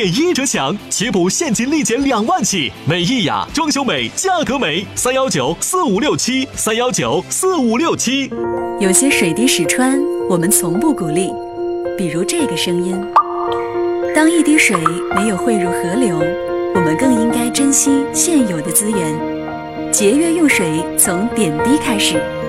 点1折抢，起补现金立减2万起。美意雅，装修美，价格美，3194567，3194567。 有些水滴石穿，我们从不鼓励，比如这个声音。当一滴水没有汇入河流，我们更应该珍惜现有的资源，节约用水从点滴开始。